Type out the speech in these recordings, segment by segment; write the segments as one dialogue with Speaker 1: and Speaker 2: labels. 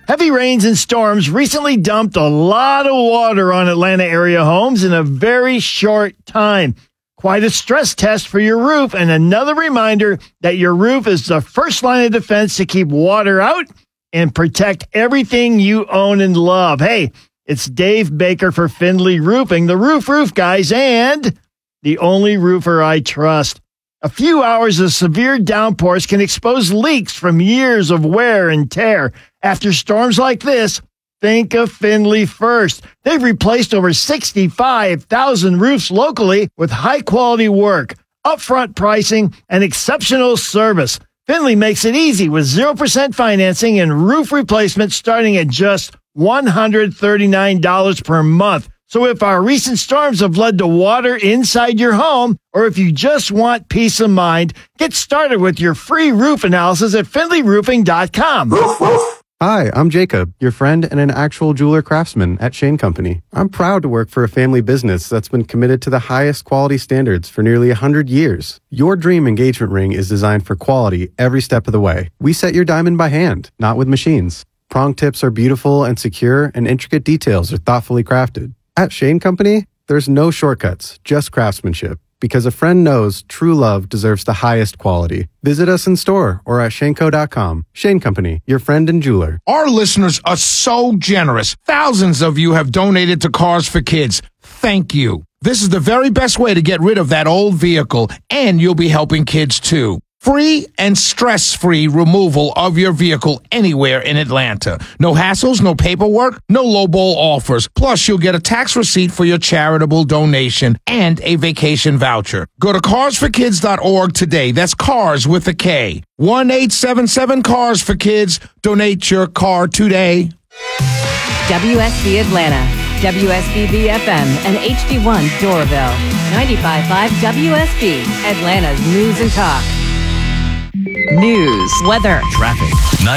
Speaker 1: Heavy rains and storms recently dumped a lot of water on Atlanta area homes in a very short time. Quite a stress test for your roof, and another reminder that your roof is the first line of defense to keep water out and protect everything you own and love. Hey, it's Dave Baker for Findlay Roofing, the roof guys, and the only roofer I trust. A few hours of severe downpours can expose leaks from years of wear and tear. After storms like this, think of Findlay first. They've replaced over 65,000 roofs locally with high-quality work, upfront pricing, and exceptional service. Findlay makes it easy with 0% financing and roof replacement starting at just $139 per month. So if our recent storms have led to water inside your home, or if you just want peace of mind, get started with your free roof analysis at FindlayRoofing.com.
Speaker 2: Hi, I'm Jacob, your friend and an actual jeweler craftsman at Shane Company. I'm proud to work for a family business that's been committed to the highest quality standards for nearly 100 years. Your dream engagement ring is designed for quality every step of the way. We set your diamond by hand, not with machines. Prong tips are beautiful and secure, and intricate details are thoughtfully crafted. At Shane Company, there's no shortcuts, just craftsmanship. Because a friend knows true love deserves the highest quality. Visit us in store or at shaneco.com. Shane Company, your friend and jeweler.
Speaker 3: Our listeners are so generous. Thousands of you have donated to Cars for Kids. Thank you. This is the very best way to get rid of that old vehicle, and you'll be helping kids too. Free and stress-free removal of your vehicle anywhere in Atlanta. No hassles, no paperwork, no lowball offers. Plus, you'll get a tax receipt for your charitable donation and a vacation voucher. Go to carsforkids.org today. That's cars with a K. 1-877-CARS for Kids. Donate your car today.
Speaker 4: WSB Atlanta, WSBB FM, and HD1 Doraville. 95.5 WSB, Atlanta's News and Talk. News, weather,
Speaker 5: traffic.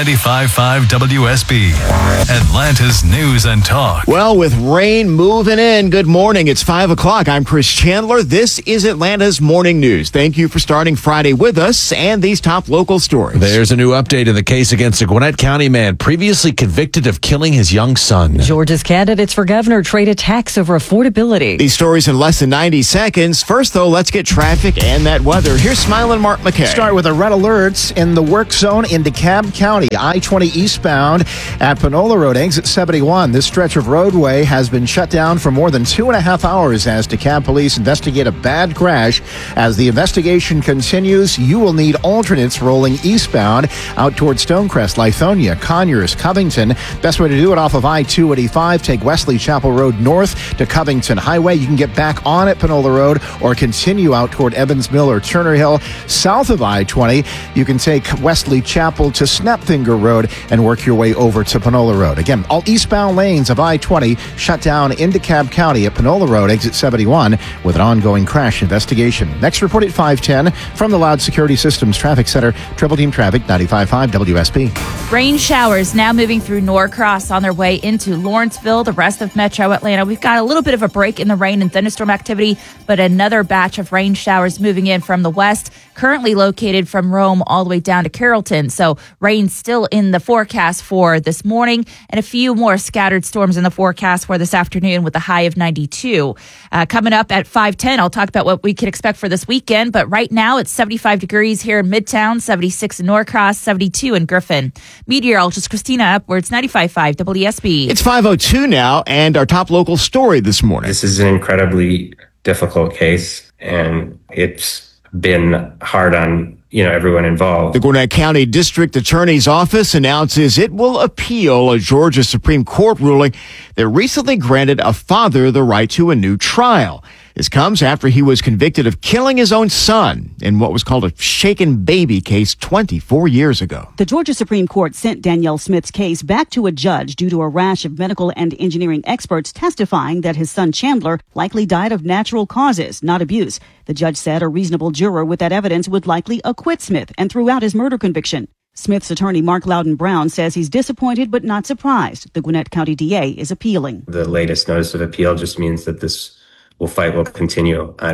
Speaker 5: 95.5 WSB, Atlanta's News and Talk.
Speaker 6: Well, with rain moving in, good morning. It's 5 o'clock. I'm Chris Chandler. This is Atlanta's Morning News. Thank you for starting Friday with us and these top local stories.
Speaker 7: There's a new update in the case against a Gwinnett County man previously convicted of killing his young son.
Speaker 4: Georgia's candidates for governor trade attacks over affordability.
Speaker 6: These stories in less than 90 seconds. First, though, let's get traffic and that weather. Here's Smiling Mark McKay.
Speaker 8: Start with a red alerts in the work zone in DeKalb County. I-20 eastbound at Panola Road, exit 71. This stretch of roadway has been shut down for more than 2.5 hours as DeKalb police investigate a bad crash. As the investigation continues, you will need alternates rolling eastbound out toward Stonecrest, Lithonia, Conyers, Covington. Best way to do it off of I-285. Take Wesley Chapel Road north to Covington Highway. You can get back on at Panola Road or continue out toward Evans Mill or Turner Hill. South of I-20, you can take Wesley Chapel to Snapfinger Road and work your way over to Panola Road. Again, all eastbound lanes of I-20 shut down in DeKalb County at Panola Road, exit 71, with an ongoing crash investigation. Next report at 5:10 from the Loud Security Systems Traffic Center, Triple Team Traffic, 95.5 WSB.
Speaker 9: Rain showers now moving through Norcross on their way into Lawrenceville, the rest of metro Atlanta. We've got a little bit of a break in the rain and thunderstorm activity, but another batch of rain showers moving in from the west, currently located from Rome all the way down to Carrollton. So rain still in the forecast for this morning, and a few more scattered storms in the forecast for this afternoon with a high of 92. Coming up at 5:10, I'll talk about what we can expect for this weekend. But right now it's 75 degrees here in Midtown, 76 in Norcross, 72 in Griffin. Meteorologist Christina Upwards, 95.5 WSB.
Speaker 6: It's 5:02 now, and our top local story this morning.
Speaker 10: This is an incredibly difficult case, and it's been hard on everyone involved.
Speaker 6: The Gwinnett County District Attorney's Office announces it will appeal a Georgia Supreme Court ruling that recently granted a father the right to a new trial. This comes after he was convicted of killing his own son in what was called a shaken baby case 24 years ago.
Speaker 11: The Georgia Supreme Court sent Danielle Smith's case back to a judge due to a rash of medical and engineering experts testifying that his son Chandler likely died of natural causes, not abuse. The judge said a reasonable juror with that evidence would likely acquit Smith and threw out his murder conviction. Smith's attorney, Mark Loudon Brown, says he's disappointed but not surprised. The Gwinnett County DA is appealing.
Speaker 10: The latest notice of appeal just means that this fight will continue, and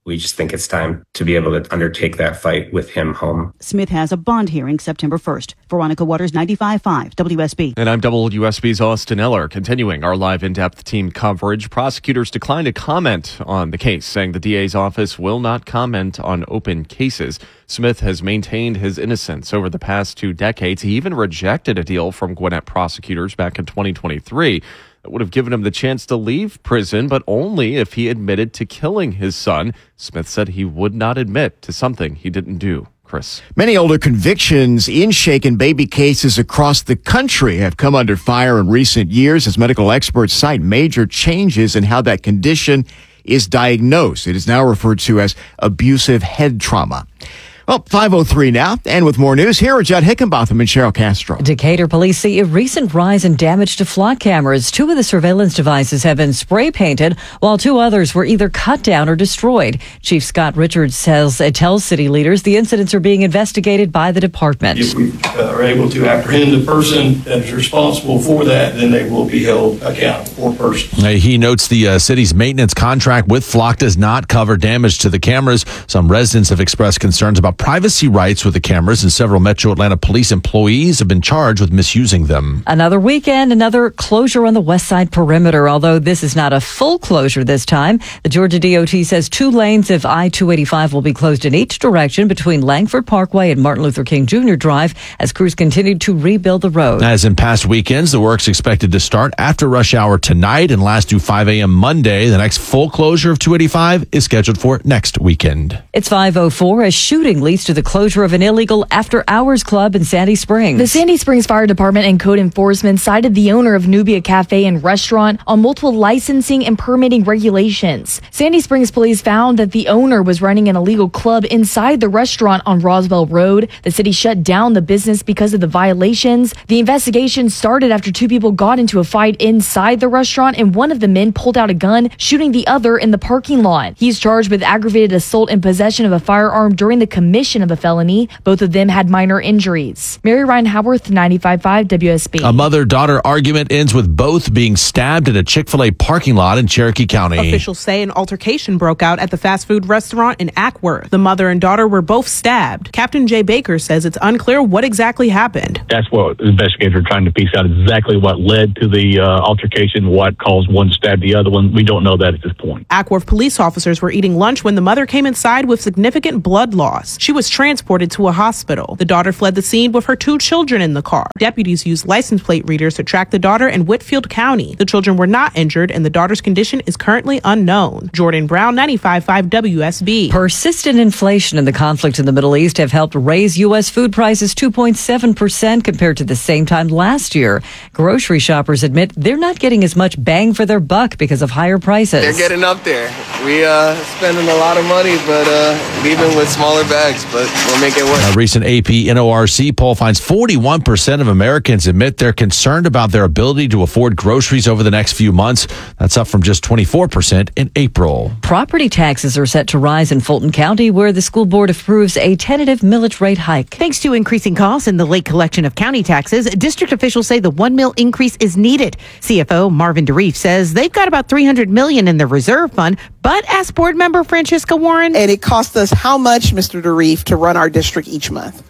Speaker 10: we just think it's time to be able to undertake that fight with him home.
Speaker 11: Smith has a bond hearing September 1st. Veronica Waters, 95.5 WSB.
Speaker 12: And I'm WSB's Austin Eller. Continuing our live in-depth team coverage, prosecutors declined to comment on the case, saying the DA's office will not comment on open cases. Smith has maintained his innocence over the past 2 decades. He even rejected a deal from Gwinnett prosecutors back in 2023 that would have given him the chance to leave prison, but only if he admitted to killing his son. Smith said he would not admit to something he didn't do. Chris.
Speaker 6: Many older convictions in shaken baby cases across the country have come under fire in recent years as medical experts cite major changes in how that condition is diagnosed. It is now referred to as abusive head trauma. Well, 5:03 now, and with more news, here are Judd Hickenbotham and Cheryl Castro.
Speaker 4: Decatur police see a recent rise in damage to flock cameras. 2 of the surveillance devices have been spray painted, while 2 others were either cut down or destroyed. Chief Scott Richards tells city leaders the incidents are being investigated by the department.
Speaker 13: If we are able to apprehend the person that is responsible for that, then they will be held accountable for personally.
Speaker 7: He notes the city's maintenance contract with Flock does not cover damage to the cameras. Some residents have expressed concerns about privacy rights with the cameras, and several Metro Atlanta police employees have been charged with misusing them.
Speaker 4: Another weekend, another closure on the west side perimeter, although this is not a full closure this time. The Georgia DOT says 2 lanes of I-285 will be closed in each direction between Langford Parkway and Martin Luther King Jr. Drive as crews continued to rebuild the road.
Speaker 7: As in past weekends, the work's expected to start after rush hour tonight and last through 5 a.m. Monday. The next full closure of 285 is scheduled for next weekend.
Speaker 4: It's 5:04. A shooting leads to the closure of an illegal after-hours club in Sandy Springs.
Speaker 14: The Sandy Springs Fire Department and code enforcement cited the owner of Nubia Cafe and Restaurant on multiple licensing and permitting regulations. Sandy Springs police found that the owner was running an illegal club inside the restaurant on Roswell Road. The city shut down the business because of the violations. The investigation started after 2 people got into a fight inside the restaurant and one of the men pulled out a gun, shooting the other in the parking lot. He's charged with aggravated assault and possession of a firearm during the commission of a felony. Both of them had minor injuries. Mary Ryan Howarth, 95.5 WSB.
Speaker 7: A mother-daughter argument ends with both being stabbed at a Chick-fil-A parking lot in Cherokee County.
Speaker 15: Officials say an altercation broke out at the fast food restaurant in Ackworth. The mother and daughter were both stabbed. Captain Jay Baker says it's unclear what exactly happened.
Speaker 16: That's what investigators are trying to piece out, exactly what led to the altercation, what caused one to stab the other one. We don't know that at this point.
Speaker 15: Ackworth police officers were eating lunch when the mother came inside with significant blood loss. She was transported to a hospital. The daughter fled the scene with her 2 children in the car. Deputies used license plate readers to track the daughter in Whitfield County. The children were not injured, and the daughter's condition is currently unknown. Jordan Brown, 95.5 WSB.
Speaker 4: Persistent inflation and the conflict in the Middle East have helped raise U.S. food prices 2.7% compared to the same time last year. Grocery shoppers admit they're not getting as much bang for their buck because of higher prices.
Speaker 17: They're getting up there. We spending a lot of money, but leaving with smaller bags, but we'll make it work.
Speaker 7: A recent AP NORC poll finds 41% of Americans admit they're concerned about their ability to afford groceries over the next few months. That's up from just 24% in April.
Speaker 4: Property taxes are set to rise in Fulton County, where the school board approves a tentative millage rate hike.
Speaker 18: Thanks to increasing costs and the late collection of county taxes, district officials say the 1 mil increase is needed. CFO Marvin DeReef says they've got about $300 million in the reserve fund, but asked board member Francisca Warren.
Speaker 19: And it cost us how much, Mr. DeReef, to run our district each month?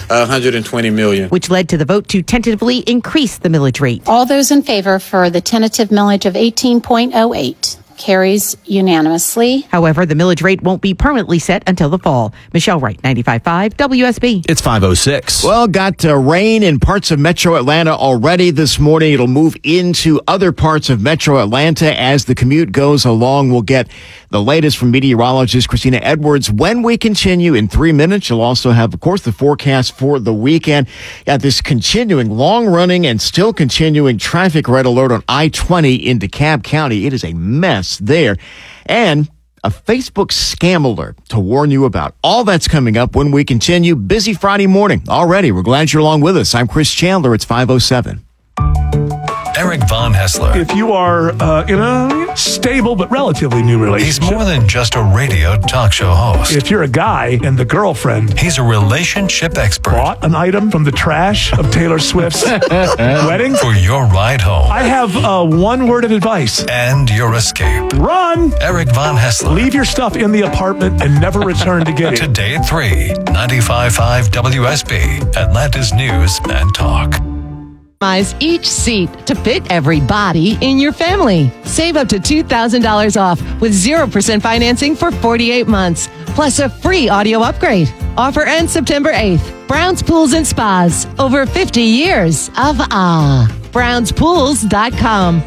Speaker 20: $120 million.
Speaker 18: Which led to the vote to tentatively increase the millage rate.
Speaker 21: All those in favor for the tentative millage of 18.08. Carries unanimously.
Speaker 18: However, the millage rate won't be permanently set until the fall. Michelle Wright, 95.5 WSB.
Speaker 7: It's 5:06.
Speaker 6: Well, got rain in parts of Metro Atlanta already this morning. It'll move into other parts of Metro Atlanta as the commute goes along. We'll get the latest from meteorologist Christina Edwards when we continue in 3 minutes. You'll also have, of course, the forecast for the weekend. Got this continuing, long-running, and still continuing traffic red alert on I-20 in DeKalb County. It is a mess there. And a Facebook scam alert to warn you about. All that's coming up when we continue. Busy Friday morning already. We're glad you're along with us. I'm Chris Chandler. It's 5:07.
Speaker 5: Eric Von Hessler.
Speaker 1: If you are in a stable but relatively new relationship.
Speaker 5: He's more than just a radio talk show host.
Speaker 1: If you're a guy and the girlfriend.
Speaker 5: He's a relationship expert.
Speaker 1: Bought an item from the trash of Taylor Swift's wedding.
Speaker 5: For your ride home.
Speaker 1: I have one word of advice.
Speaker 5: And your escape.
Speaker 1: Run!
Speaker 5: Eric Von Hessler.
Speaker 1: Leave your stuff in the apartment and never return to get it.
Speaker 5: Today at 3, 95.5 WSB, Atlanta's News and Talk.
Speaker 22: Each seat to fit every body in your family. Save up to $2,000 off with 0% financing for 48 months, plus a free audio upgrade. Offer ends September 8th. Browns Pools and Spas. Over 50 years of BrownsPools.com.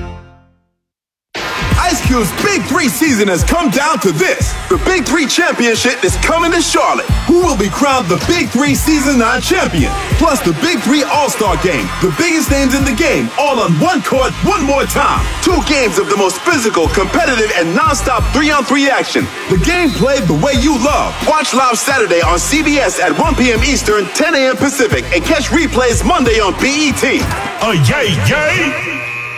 Speaker 23: Ice Cube's Big 3 season has come down to this. The Big 3 Championship is coming to Charlotte. Who will be crowned the Big 3 Season 9 champion? Plus the Big 3 All-Star Game. The biggest names in the game, all on one court, one more time. 2 games of the most physical, competitive, and non-stop 3-on-3 action. The game played the way you love. Watch live Saturday on CBS at 1 p.m. Eastern, 10 a.m. Pacific, and catch replays Monday on BET. Yay, yay!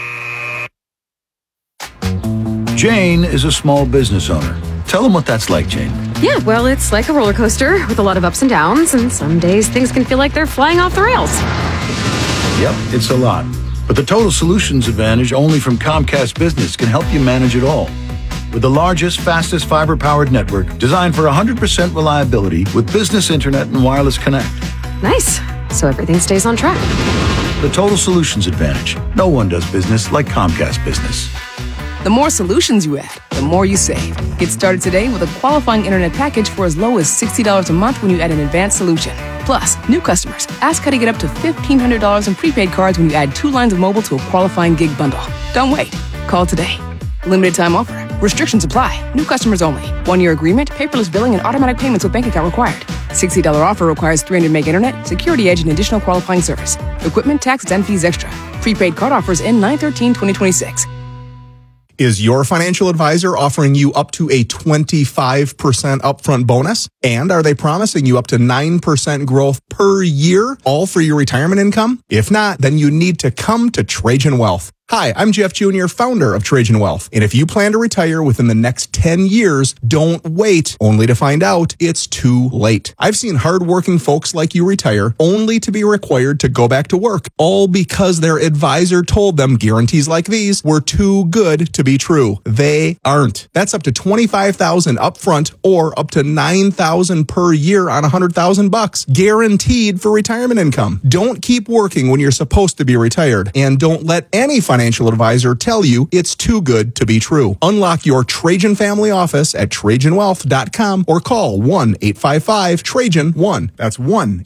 Speaker 24: Jane is a small business owner. Tell them what that's like, Jane.
Speaker 25: Yeah, well, it's like a roller coaster with a lot of ups and downs, and some days things can feel like they're flying off the rails.
Speaker 24: Yep, it's a lot. But the Total Solutions Advantage only from Comcast Business can help you manage it all. With the largest, fastest fiber-powered network designed for 100% reliability with business internet and wireless connect.
Speaker 25: Nice. So everything stays on track.
Speaker 24: The Total Solutions Advantage. No one does business like Comcast Business.
Speaker 26: The more solutions you add, the more you save. Get started today with a qualifying internet package for as low as $60 a month when you add an advanced solution. Plus, new customers, ask how to get up to $1,500 in prepaid cards when you add 2 lines of mobile to a qualifying gig bundle. Don't wait. Call today. Limited time offer. Restrictions apply. New customers only. 1-year agreement, paperless billing, and automatic payments with bank account required. $60 offer requires 300 meg internet, security edge, and additional qualifying service. Equipment, taxes, and fees extra. Prepaid card offers end 9/13/2026.
Speaker 27: Is your financial advisor offering you up to a 25% upfront bonus? And are they promising you up to 9% growth per year, all for your retirement income? If not, then you need to come to Trajan Wealth. Hi, I'm Jeff Jr., founder of Trajan Wealth. And if you plan to retire within the next 10 years, don't wait only to find out it's too late. I've seen hardworking folks like you retire only to be required to go back to work, all because their advisor told them guarantees like these were too good to be true. They aren't. That's up to $25,000 upfront or up to $9,000 per year on $100,000, guaranteed for retirement income. Don't keep working when you're supposed to be retired, and don't let any financial advisor tell you it's too good to be true. Unlock your Trajan family office at TrajanWealth.com or call 1-855-TRAJAN-1. That's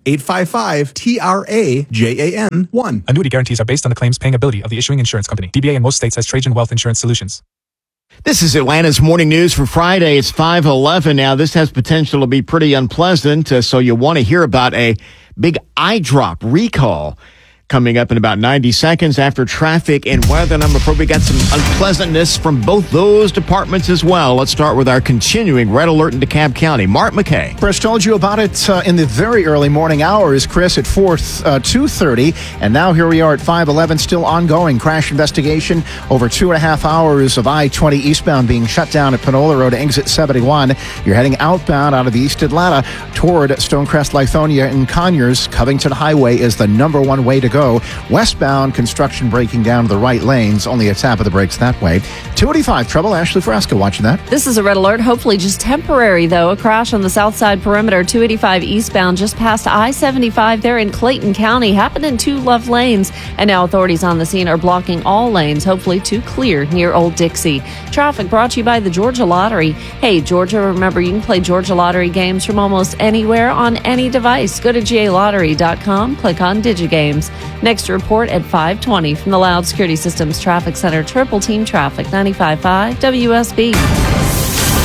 Speaker 27: 1-855-TRAJAN-1.
Speaker 28: Annuity guarantees are based on the claims paying ability of the issuing insurance company. DBA in most states has Trajan Wealth Insurance Solutions.
Speaker 6: This is Atlanta's Morning News for Friday. It's 5:11 now. This has potential to be pretty unpleasant, so you want to hear about a big eye drop recall coming up in about 90 seconds after traffic and weather. And I'm afraid we got some unpleasantness from both those departments as well. Let's start with our continuing red alert in DeKalb County. Mark McKay.
Speaker 8: Chris told you about it in the very early morning hours, Chris, at 2:30. And now here we are at 5:11, still ongoing crash investigation. Over 2.5 hours of I-20 eastbound being shut down at Panola Road, exit 71. You're heading outbound out of East Atlanta toward Stonecrest, Lithonia, and Conyers. Covington Highway is the number one way to go. Westbound, construction breaking down the right lanes. Only a tap of the brakes that way. 285 trouble. Ashley Frasca watching that.
Speaker 29: This is a red alert, hopefully just temporary, though. A crash on the south side perimeter, 285 eastbound, just past I-75 there in Clayton County. Happened in 2 left lanes, and now authorities on the scene are blocking all lanes, hopefully to clear near Old Dixie. Traffic brought to you by the Georgia Lottery. Hey, Georgia, remember you can play Georgia Lottery games from almost anywhere on any device. Go to GALottery.com, click on DigiGames. Next report at 5:20 from the Loud Security Systems Traffic Center. Triple Team Traffic, 95.5 WSB.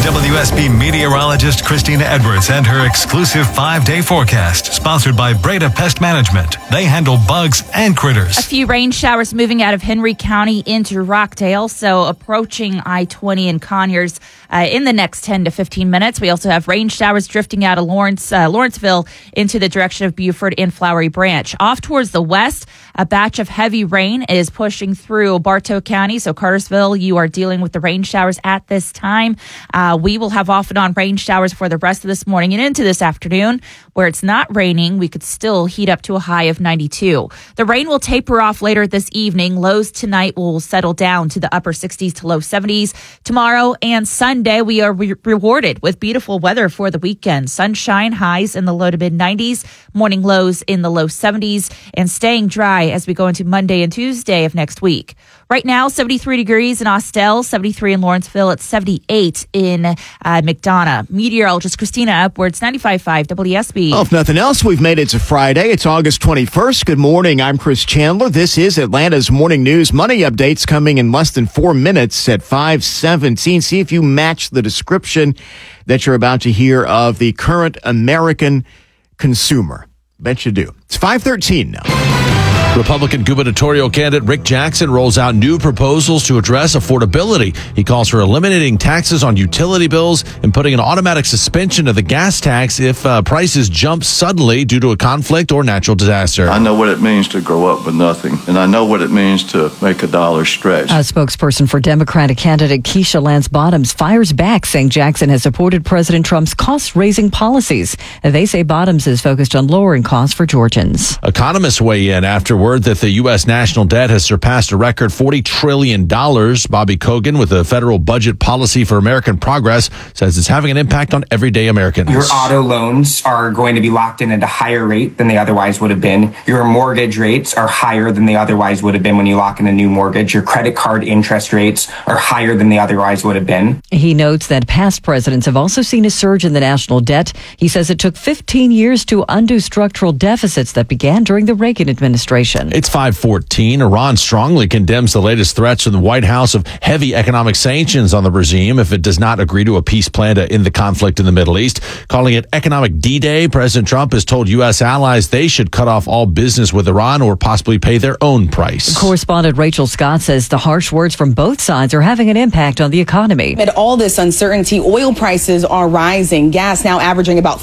Speaker 5: WSB meteorologist Christina Edwards and her exclusive 5-day forecast, sponsored by Breda Pest Management. They handle bugs and critters.
Speaker 2: A few rain showers moving out of Henry County into Rockdale, so approaching I-20 and Conyers in the next 10 to 15 minutes. We also have rain showers drifting out of Lawrenceville into the direction of Buford and Flowery Branch. Off towards the west, a batch of heavy rain is pushing through Bartow County, so Cartersville, you are dealing with the rain showers at this time. We will have off and on rain showers for the rest of this morning and into this afternoon. Where it's not raining, we could still heat up to a high of 92. The rain will taper off later this evening. Lows tonight will settle down to the upper 60s to low 70s. Tomorrow and Sunday, we are rewarded with beautiful weather for the weekend. Sunshine, highs in the low to mid 90s, morning lows in the low 70s, and staying dry as we go into Monday and Tuesday of next week. Right now, 73 degrees in Austell, 73 in Lawrenceville, it's 78 in McDonough. Meteorologist Christina Edwards, 95.5 WSB.
Speaker 6: Well, if nothing else, we've made it to Friday. It's August 21st. Good morning. I'm Chris Chandler. This is Atlanta's Morning News. Money updates coming in less than 4 minutes at 5:17. See if you match the description that you're about to hear of the current American consumer. Bet you do. It's 5:13 now.
Speaker 7: Republican gubernatorial candidate Rick Jackson rolls out new proposals to address affordability. He calls for eliminating taxes on utility bills and putting an automatic suspension of the gas tax if prices jump suddenly due to a conflict or natural disaster.
Speaker 3: I know what it means to grow up with nothing, and I know what it means to make a dollar stretch.
Speaker 4: A spokesperson for Democratic candidate Keisha Lance Bottoms fires back, saying Jackson has supported President Trump's cost-raising policies. They say Bottoms is focused on lowering costs for Georgians.
Speaker 7: Economists weigh in after word that the U.S. national debt has surpassed a record $40 trillion. Bobby Kogan with the Federal Budget Policy for American Progress says it's having an impact on everyday Americans.
Speaker 9: Your auto loans are going to be locked in at a higher rate than they otherwise would have been. Your mortgage rates are higher than they otherwise would have been when you lock in a new mortgage. Your credit card interest rates are higher than they otherwise would have been.
Speaker 4: He notes that past presidents have also seen a surge in the national debt. He says it took 15 years to undo structural deficits that began during the Reagan administration.
Speaker 7: It's 5:14. Iran strongly condemns the latest threats from the White House of heavy economic sanctions on the regime if it does not agree to a peace plan to end the conflict in the Middle East. Calling it economic D-Day, President Trump has told U.S. allies they should cut off all business with Iran or possibly pay their own price.
Speaker 4: Correspondent Rachel Scott says the harsh words from both sides are having an impact on the economy.
Speaker 10: Amid all this uncertainty, oil prices are rising. Gas now averaging about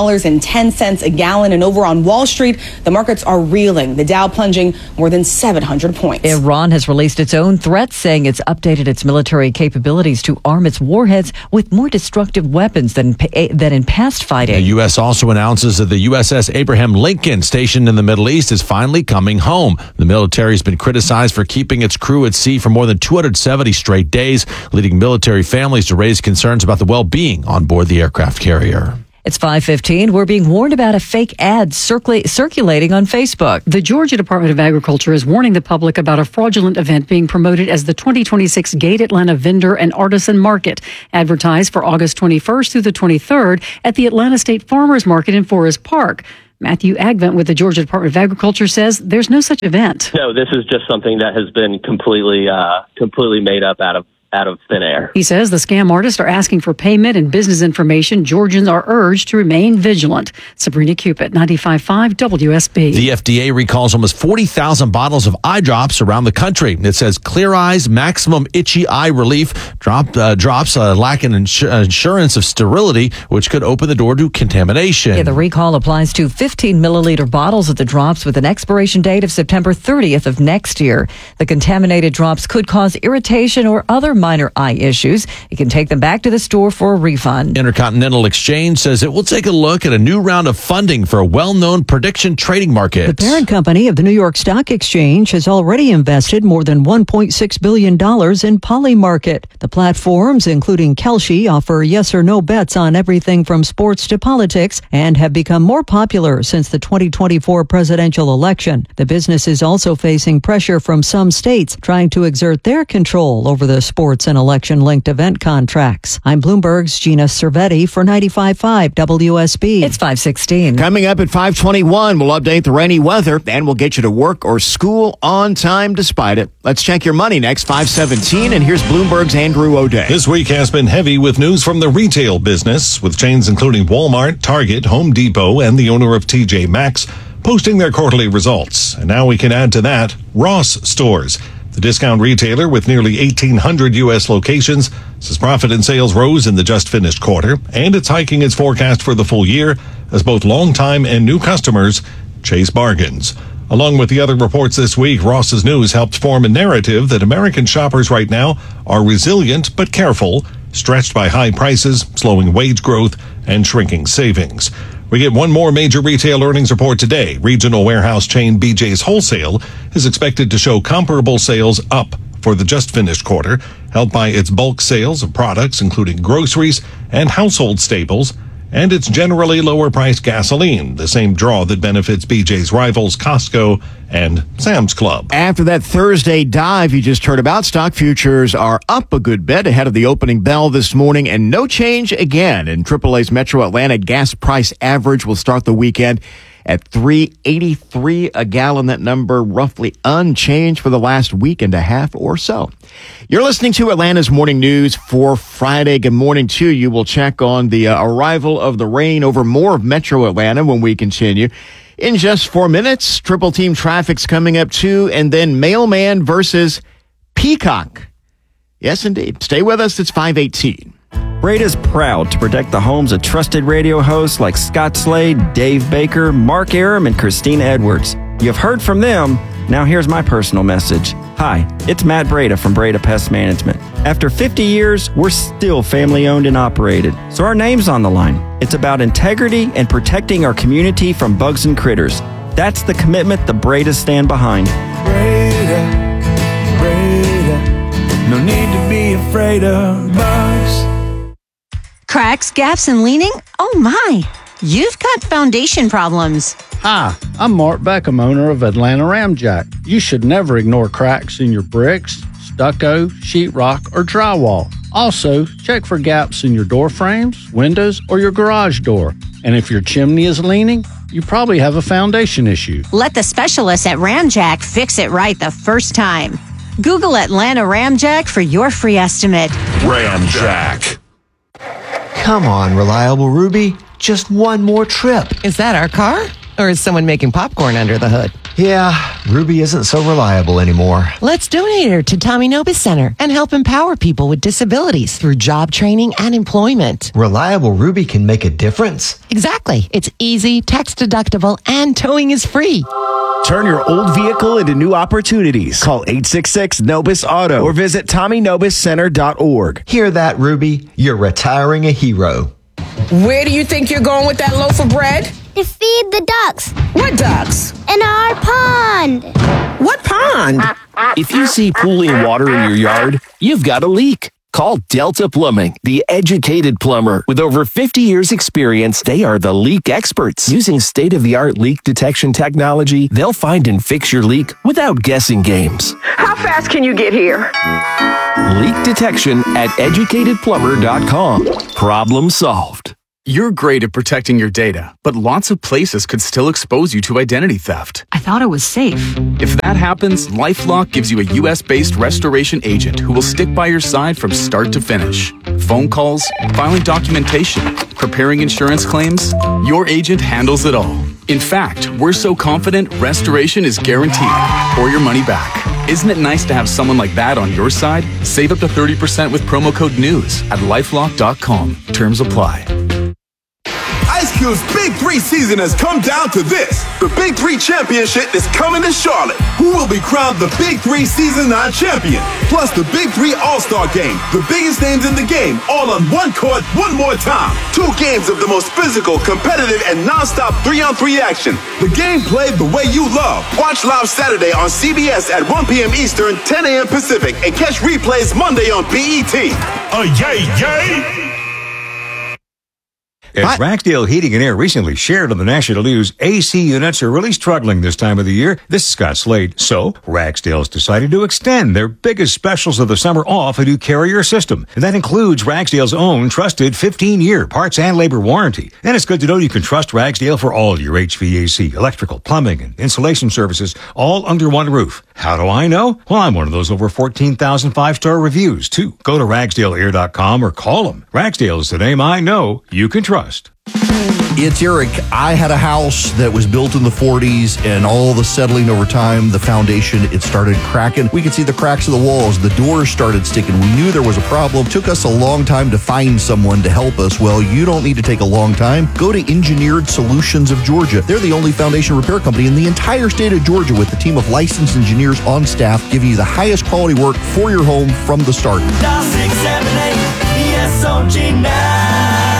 Speaker 10: $4.10 a gallon. And over on Wall Street, the markets are reeling. The Dow plunging more than 700 points.
Speaker 4: Iran has released its own threats, saying it's updated its military capabilities to arm its warheads with more destructive weapons than in past fighting.
Speaker 7: The U.S. also announces that the USS Abraham Lincoln, stationed in the Middle East, is finally coming home. The military has been criticized for keeping its crew at sea for more than 270 straight days, leading military families to raise concerns about the well-being on board the aircraft carrier.
Speaker 4: It's 5:15. We're being warned about a fake ad circulating on Facebook.
Speaker 11: The Georgia Department of Agriculture is warning the public about a fraudulent event being promoted as the 2026 Gate Atlanta Vendor and Artisan Market, advertised for August 21st through the 23rd at the Atlanta State Farmers Market in Forest Park. Matthew Agvent with the Georgia Department of Agriculture says there's no such event.
Speaker 12: No, this is just something that has been completely made up out of thin air.
Speaker 11: He says the scam artists are asking for payment and business information. Georgians are urged to remain vigilant. Sabrina Cupid, 95.5 WSB.
Speaker 7: The FDA recalls almost 40,000 bottles of eye drops around the country. It says Clear Eyes Maximum Itchy Eye Relief drops lack an assurance of sterility, which could open the door to contamination.
Speaker 4: Yeah, the recall applies to 15 milliliter bottles of the drops with an expiration date of September 30th of next year. The contaminated drops could cause irritation or other minor eye issues. You can take them back to the store for a refund.
Speaker 7: Intercontinental Exchange says it will take a look at a new round of funding for a well-known prediction trading market.
Speaker 13: The parent company of the New York Stock Exchange has already invested more than $1.6 billion in Polymarket. The platforms, including Kalshi, offer yes or no bets on everything from sports to politics and have become more popular since the 2024 presidential election. The business is also facing pressure from some states trying to exert their control over the sports sports and election-linked event contracts. I'm Bloomberg's Gina Cervetti for 95.5 WSB.
Speaker 4: It's 5:16.
Speaker 6: Coming up at 5:21, we'll update the rainy weather and we'll get you to work or school on time despite it. Let's check your money next, 5:17, and here's Bloomberg's Andrew O'Day.
Speaker 5: This week has been heavy with news from the retail business, with chains including Walmart, Target, Home Depot, and the owner of TJ Maxx posting their quarterly results. And now we can add to that Ross Stores. The discount retailer with nearly 1,800 U.S. locations says profit and sales rose in the just-finished quarter, and it's hiking its forecast for the full year as both long-time and new customers chase bargains. Along with the other reports this week, Ross's news helped form a narrative that American shoppers right now are resilient but careful, stretched by high prices, slowing wage growth, and shrinking savings. We get one more major retail earnings report today. Regional warehouse chain BJ's Wholesale is expected to show comparable sales up for the just-finished quarter, helped by its bulk sales of products including groceries and household staples, and its generally lower-priced gasoline, the same draw that benefits BJ's rivals Costco and Sam's Club.
Speaker 6: After that Thursday dive you just heard about, stock futures are up a good bit ahead of the opening bell this morning, and no change again in AAA's Metro Atlanta gas price average will start the weekend at $3.83 a gallon. That number roughly unchanged for the last week and a half or so. You're listening to Atlanta's Morning News for Friday. Good morning to you. We'll check on the arrival of the rain over more of Metro Atlanta when we continue. In just 4 minutes, triple team traffic's coming up too, and then Mailman versus Peacock. Yes, indeed. Stay with us. It's 5:18.
Speaker 1: Breda's proud to protect the homes of trusted radio hosts like Scott Slade, Dave Baker, Mark Aram, and Christina Edwards. You've heard from them. Now here's my personal message. Hi, it's Matt Breda from Breda Pest Management. After 50 years, we're still family-owned and operated, so our name's on the line. It's about integrity and protecting our community from bugs and critters. That's the commitment the Bredas stand behind.
Speaker 14: Breda, no need to be afraid of bugs.
Speaker 15: Cracks, gaps, and leaning? Oh my, you've got foundation problems.
Speaker 16: Hi, I'm Mark Beckham, owner of Atlanta Ramjack. You should never ignore cracks in your bricks, stucco, sheetrock, or drywall. Also, check for gaps in your door frames, windows, or your garage door. And if your chimney is leaning, you probably have a foundation issue.
Speaker 15: Let the specialists at Ramjack fix it right the first time. Google Atlanta Ramjack for your free estimate.
Speaker 17: Ramjack. Come on, Reliable Ruby. Just one more trip.
Speaker 22: Is that our car? Or is someone making popcorn under the hood?
Speaker 17: Yeah, Ruby isn't so reliable anymore.
Speaker 22: Let's donate her to Tommy Nobis Center and help empower people with disabilities through job training and employment.
Speaker 17: Reliable Ruby can make a difference.
Speaker 22: Exactly. It's easy, tax deductible, and towing is free.
Speaker 18: Turn your old vehicle into new opportunities. Call 866-NOBIS-AUTO or visit TommyNobisCenter.org.
Speaker 17: Hear that, Ruby? You're retiring a hero.
Speaker 19: Where do you think you're going with that loaf of bread?
Speaker 20: To feed the ducks.
Speaker 19: What ducks?
Speaker 20: In our pond.
Speaker 19: What pond?
Speaker 21: If you see pooling water in your yard, you've got a leak. Call Delta Plumbing, the educated plumber. With over 50 years experience, they are the leak experts. Using state-of-the-art leak detection technology, they'll find and fix your leak without guessing games.
Speaker 19: How fast can you get here?
Speaker 21: Leak detection at educatedplumber.com. Problem solved.
Speaker 30: You're great at protecting your data, but lots of places could still expose you to identity theft.
Speaker 11: I thought it was safe.
Speaker 30: If that happens, LifeLock gives you a U.S.-based restoration agent who will stick by your side from start to finish. Phone calls, filing documentation, preparing insurance claims, your agent handles it all. In fact, we're so confident restoration is guaranteed or your money back. Isn't it nice to have someone like that on your side? Save up to 30% with promo code NEWS at LifeLock.com. Terms apply.
Speaker 23: Ice Cube's Big 3 season has come down to this. The Big 3 Championship is coming to Charlotte. Who will be crowned the Big 3 Season 9 champion? Plus the Big 3 All-Star Game. The biggest names in the game, all on one court, one more time. 2 games of the most physical, competitive, and non-stop 3-on-3 action. The game played the way you love. Watch live Saturday on CBS at 1 p.m. Eastern, 10 a.m. Pacific, and catch replays Monday on BET. Yay, yay!
Speaker 2: As Ragsdale Heating and Air recently shared on the national news, AC units are really struggling this time of the year. This is Scott Slade. So, Ragsdale's decided to extend their biggest specials of the summer off a new Carrier system. And that includes Ragsdale's own trusted 15-year parts and labor warranty. And it's good to know you can trust Ragsdale for all your HVAC, electrical, plumbing, and insulation services, all under one roof. How do I know? Well, I'm one of those over 14,000 five-star reviews, too. Go to RagsdaleAir.com or call them. Ragsdale is the name I know you can trust.
Speaker 3: It's Eric. I had a house that was built in the 40s, and all the settling over time, the foundation, it started cracking. We could see the cracks of the walls. The doors started sticking. We knew there was a problem. Took us a long time to find someone to help us. Well, you don't need to take a long time. Go to Engineered Solutions of Georgia. They're the only foundation repair company in the entire state of Georgia with a team of licensed engineers on staff giving you the highest quality work for your home from the start.
Speaker 14: Dial 678 ESOG now.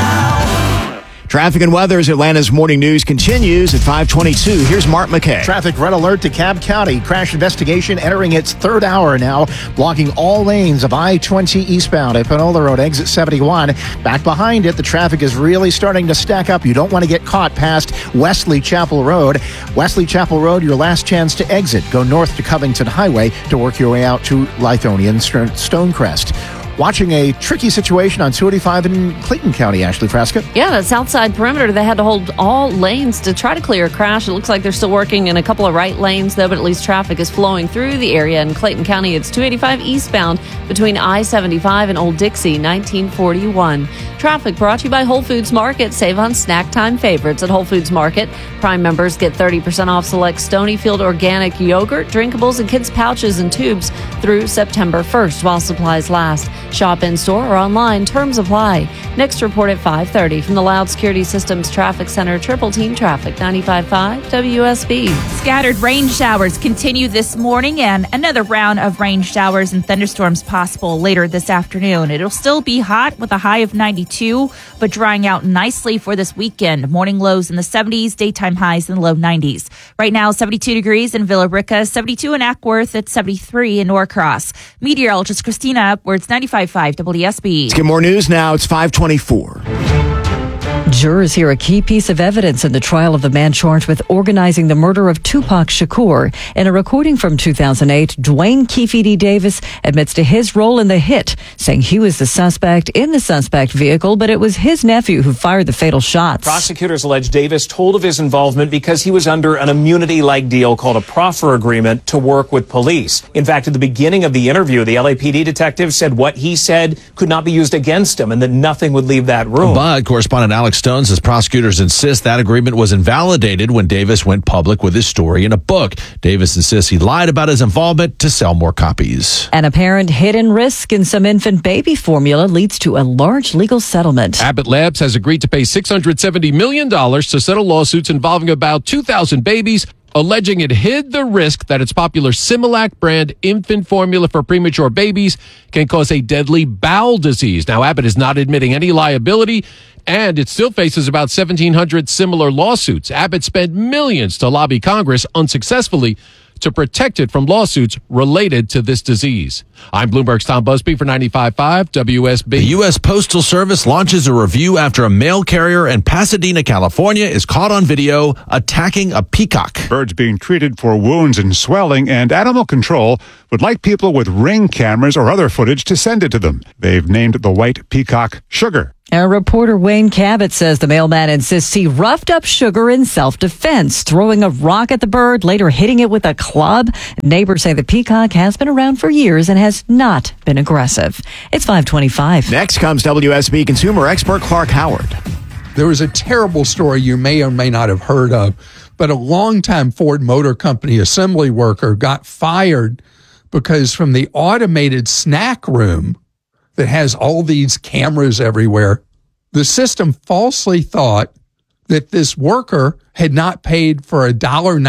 Speaker 6: Traffic and weather as Atlanta's morning news continues at 5:22. Here's Mark McKay.
Speaker 8: Traffic red alert to Cobb County. Crash investigation entering its third hour now, blocking all lanes of I-20 eastbound at Panola Road, exit 71. Back behind it, the traffic is really starting to stack up. You don't want to get caught past Wesley Chapel Road. Wesley Chapel Road, your last chance to exit. Go north to Covington Highway to work your way out to Lithonia and Stonecrest. Watching a tricky situation on 285 in Clayton County, Ashley Frasca.
Speaker 9: Yeah, the south side perimeter, they had to hold all lanes to try to clear a crash. It looks like they're still working in a couple of right lanes, though, but at least traffic is flowing through the area. In Clayton County, it's 285 eastbound between I-75 and Old Dixie, 1941. Traffic brought to you by Whole Foods Market. Save on snack time favorites at Whole Foods Market. Prime members get 30% off select Stonyfield organic yogurt, drinkables, and kids' pouches and tubes through September 1st while supplies last. Shop in-store or online. Terms apply. Next report at 5:30 from the Loud Security Systems Traffic Center. Triple Team Traffic, 95.5 WSB.
Speaker 24: Scattered rain showers continue this morning, and another round of rain showers and thunderstorms possible later this afternoon. It'll still be hot with a high of 92, but drying out nicely for this weekend. Morning lows in the 70s, daytime highs in the low 90s. Right now, 72 degrees in Villa Rica, 72 in Ackworth, at 73 in Norcross. Meteorologist Christina Upwards, 95.5 WSB.
Speaker 6: Let's get more news now. It's 5:24.
Speaker 4: Jurors hear a key piece of evidence in the trial of the man charged with organizing the murder of Tupac Shakur. In a recording from 2008, Dwayne Keefe D. Davis admits to his role in the hit, saying he was the suspect in the suspect vehicle, but it was his nephew who fired the fatal shots.
Speaker 25: Prosecutors allege Davis told of his involvement because he was under an immunity-like deal called a proffer agreement to work with police. In fact, at the beginning of the interview, the LAPD detective said what he said could not be used against him and that nothing would leave that room.
Speaker 7: But correspondent Alex Stone says prosecutors insist that agreement was invalidated when Davis went public with his story in a book. Davis insists he lied about his involvement to sell more copies.
Speaker 4: An apparent hidden risk in some infant baby formula leads to a large legal settlement.
Speaker 26: Abbott Labs has agreed to pay $670 million to settle lawsuits involving about 2,000 babies, alleging it hid the risk that its popular Similac brand infant formula for premature babies can cause a deadly bowel disease. Now, Abbott is not admitting any liability, and it still faces about 1,700 similar lawsuits. Abbott spent millions to lobby Congress unsuccessfully to protect it from lawsuits related to this disease. I'm Bloomberg's Tom Busby for 95.5 WSB.
Speaker 7: The U.S. Postal Service launches a review after a mail carrier in Pasadena, California is caught on video attacking a peacock.
Speaker 27: Birds being treated for wounds and swelling, and animal control would like people with Ring cameras or other footage to send it to them. They've named the white peacock Sugar.
Speaker 4: Our reporter Wayne Cabot says the mailman insists he roughed up Sugar in self-defense, throwing a rock at the bird, later hitting it with a club. Neighbors say the peacock has been around for years and has not been aggressive. It's 5:25.
Speaker 6: Next comes WSB consumer expert Clark Howard.
Speaker 28: There was a terrible story you may or may not have heard of, but a longtime Ford Motor Company assembly worker got fired because from the automated snack room that has all these cameras everywhere, the system falsely thought that this worker had not paid for a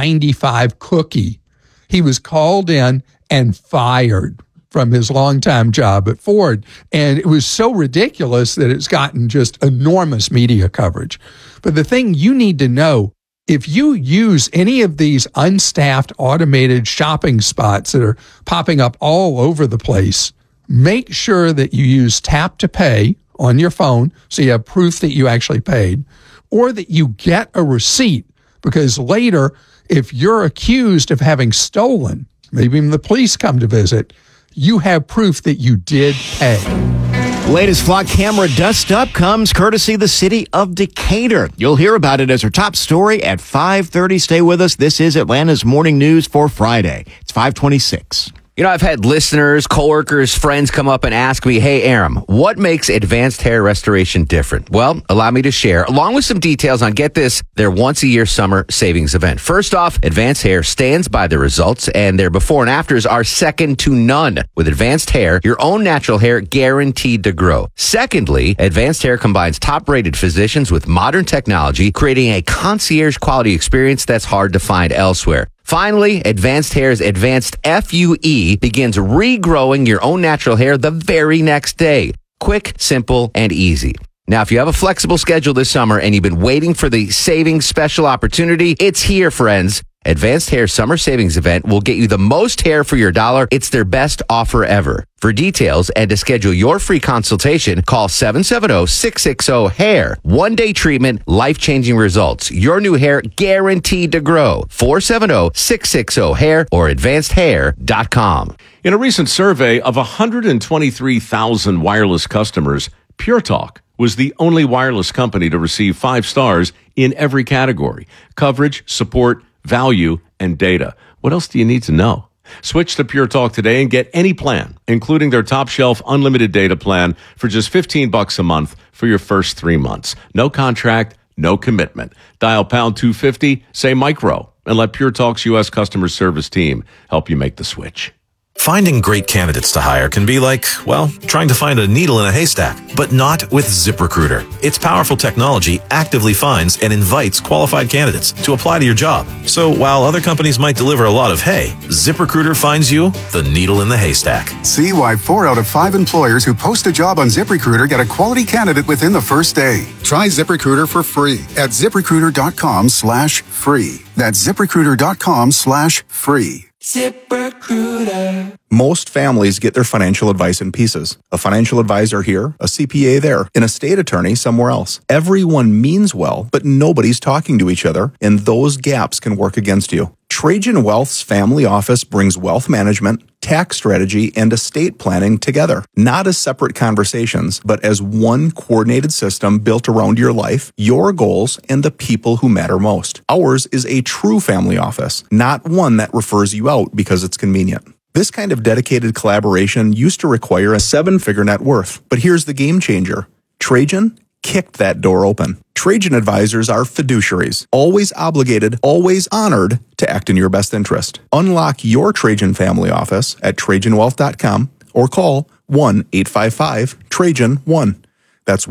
Speaker 28: $1.95 cookie. He was called in and fired from his longtime job at Ford. And it was so ridiculous that it's gotten just enormous media coverage. But the thing you need to know, if you use any of these unstaffed automated shopping spots that are popping up all over the place, make sure that you use Tap to Pay on your phone so you have proof that you actually paid, or that you get a receipt, because later, if you're accused of having stolen, maybe even the police come to visit, you have proof that you did pay.
Speaker 6: Latest Flock camera dust up comes courtesy the city of Decatur. You'll hear about it as our top story at 5:30. Stay with us. This is Atlanta's Morning News for Friday. It's 5:26.
Speaker 1: You know, I've had listeners, coworkers, friends come up and ask me, hey, Aram, what makes advanced hair restoration different? Well, allow me to share, along with some details on, get this, their once-a-year summer savings event. First off, Advanced Hair stands by the results, and their before and afters are second to none. With Advanced Hair, your own natural hair guaranteed to grow. Secondly, Advanced Hair combines top-rated physicians with modern technology, creating a concierge-quality experience that's hard to find elsewhere. Finally, Advanced Hair's Advanced FUE begins regrowing your own natural hair the very next day. Quick, simple, and easy. Now, if you have a flexible schedule this summer and you've been waiting for the savings special opportunity, it's here, friends. Advanced Hair Summer Savings Event will get you the most hair for your dollar. It's their best offer ever. For details and to schedule your free consultation, call 770-660-HAIR. One-day treatment, life-changing results. Your new hair guaranteed to grow. 470-660-HAIR or advancedhair.com.
Speaker 5: In a recent survey of 123,000 wireless customers, Pure Talk was the only wireless company to receive 5 stars in every category: coverage, support, value, and data. What else do you need to know? Switch to Pure Talk today and get any plan, including their top shelf unlimited data plan, for just $15 a month for your first 3 months. No contract, no commitment. Dial pound 250, say micro, and let Pure Talk's U.S. customer service team help you make the switch.
Speaker 10: Finding great candidates to hire can be like, well, trying to find a needle in a haystack, but not with ZipRecruiter. Its powerful technology actively finds and invites qualified candidates to apply to your job. So while other companies might deliver a lot of hay, ZipRecruiter finds you the needle in the haystack.
Speaker 12: See why 4 out of 5 employers who post a job on ZipRecruiter get a quality candidate within the first day. Try ZipRecruiter for free at ZipRecruiter.com/free. That's ZipRecruiter.com/free.
Speaker 13: ZipRecruiter. Most families get their financial advice in pieces. A financial advisor here, a CPA there, an estate attorney somewhere else. Everyone means well, but nobody's talking to each other, and those gaps can work against you. Trajan Wealth's family office brings wealth management, tax strategy, and estate planning together, not as separate conversations, but as one coordinated system built around your life, your goals, and the people who matter most. Ours is a true family office, not one that refers you out because it's convenient. This kind of dedicated collaboration used to require a 7-figure net worth, but here's the game changer. Trajan kicked that door open. Trajan advisors are fiduciaries, always obligated, always honored to act in your best interest. Unlock your Trajan family office at TrajanWealth.com or call 1-855-TRAJAN-1. That's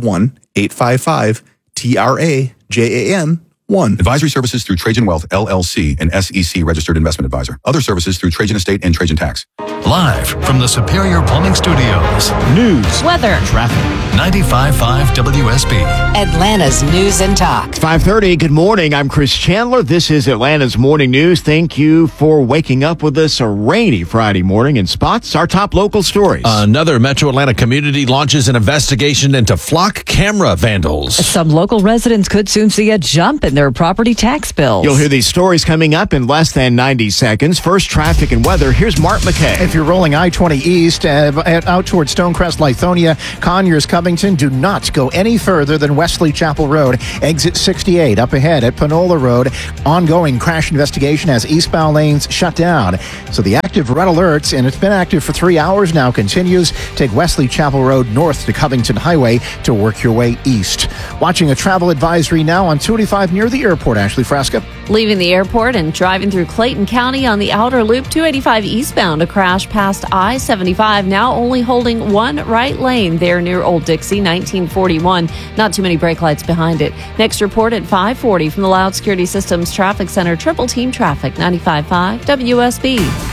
Speaker 13: 1-855-TRAJAN-1.
Speaker 12: Advisory services through Trajan Wealth, LLC, an SEC registered investment advisor. Other services through Trajan Estate and Trajan Tax.
Speaker 10: Live from the Superior Plumbing Studios.
Speaker 5: News,
Speaker 24: weather,
Speaker 10: traffic. 95.5 WSB.
Speaker 15: Atlanta's News and Talk.
Speaker 6: It's 5:30. Good morning. I'm Chris Chandler. This is Atlanta's Morning News. Thank you for waking up with us a rainy Friday morning in spots. Our top local stories.
Speaker 7: Another Metro Atlanta community launches an investigation into flock camera vandals.
Speaker 4: Some local residents could soon see a jump in their property tax bills.
Speaker 6: You'll hear these stories coming up in less than 90 seconds. First, traffic and weather. Here's Mark McKay.
Speaker 8: If you're rolling I-20 east out towards Stonecrest, Lithonia, Conyers, Covington, do not go any further than Wesley Chapel Road. Exit 68 up ahead at Panola Road. Ongoing crash investigation as eastbound lanes shut down. So the active red alerts, and it's been active for 3 hours now, continues. Take Wesley Chapel Road north to Covington Highway to work your way east. Watching a travel advisory now on 285 near the airport. Ashley Frasca.
Speaker 9: Leaving the airport and driving through Clayton County on the outer loop, 285 eastbound, a crash past I-75, now only holding one right lane there near Old Dixie, 1941. Not too many brake lights behind it. Next report at 5:40 from the Loud Security Systems Traffic Center. Triple Team Traffic, 95.5 WSB.